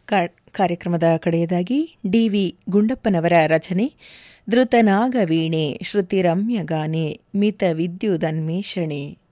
ಕಾರ್ಯಕ್ರಮದ ಕಡೆಯದಾಗಿ ಡಿವಿ ಗುಂಡಪ್ಪನವರ ರಚನೆ ಧೃತನಾಗ ವೀಣೆ ಶ್ರುತಿರಮ್ಯ ಗಾನೆ ಮಿತ ವಿದ್ಯುದನ್ವೇಷಣೆ.